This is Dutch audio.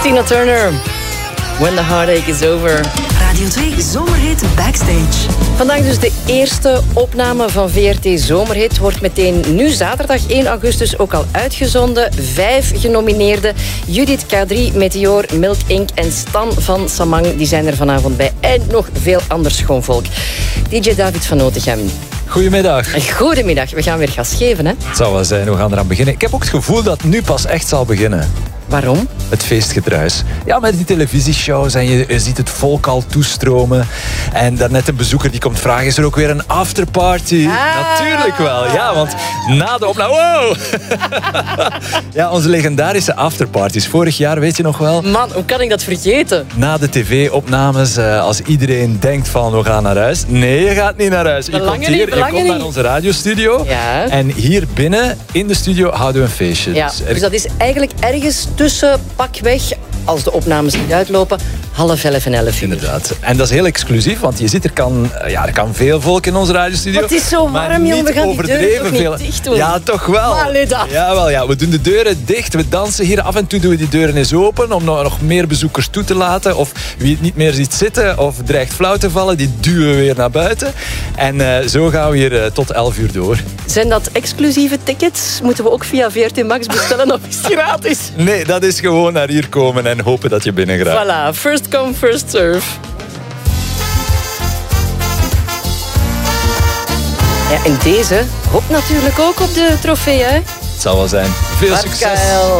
Tina Turner. When the heartache is over. Radio 2 Zomerhit Backstage. Vandaag dus de eerste opname van VRT Zomerhit. Wordt meteen nu zaterdag 1 augustus ook al uitgezonden. 5 genomineerden. Judith K3, Meteor, Milk Inc. en Stan van Samang. Die zijn er vanavond bij. En nog veel ander schoonvolk. DJ David van Notegem. Goedemiddag. Goedemiddag. We gaan weer gas geven, hè? Het zal wel zijn, we gaan eraan beginnen. Ik heb ook het gevoel dat het nu pas echt zal beginnen. Waarom? Het feestgedruis. Ja, met die televisieshows en je ziet het volk al toestromen. En daarnet een bezoeker die komt vragen, is er ook weer een afterparty? Natuurlijk wel, ja, want na de opname... Wow! Ja, onze legendarische afterparties. Vorig jaar, weet je nog wel? Man, hoe kan ik dat vergeten? Na de tv-opnames, als iedereen denkt van we gaan naar huis. Nee, je gaat niet naar huis. Je komt naar onze radiostudio. Ja. En hier binnen, in de studio, houden we een feestje. Ja, dus dat is eigenlijk ergens tussen pakweg, als de opnames niet uitlopen, 10:30 en 11 uur. Inderdaad. En dat is heel exclusief, want je ziet, er kan veel volk in onze radiostudio. Maar het is zo warm, jongen. We gaan die deuren toch niet dicht doen? Ja, toch wel. Jawel, ja. We doen de deuren dicht, we dansen hier. Af en toe doen we die deuren eens open om nog meer bezoekers toe te laten. Of wie het niet meer ziet zitten of dreigt flauw te vallen, die duwen we weer naar buiten. En zo gaan we hier tot 11 uur door. Zijn dat exclusieve tickets? Moeten we ook via VRT Max bestellen of is het gratis? Nee, dat is gewoon naar hier komen en hopen dat je binnen geraakt. Voilà, first come, first serve. Ja, en deze hoopt natuurlijk ook op de trofee, hè? Het zal wel zijn. Veel succes.